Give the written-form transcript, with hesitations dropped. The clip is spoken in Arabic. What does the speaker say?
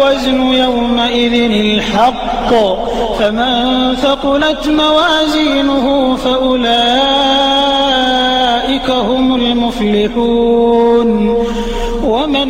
الوزن يومئذ الحق فمن ثقلت موازينه فأولئك هم المفلحون ومن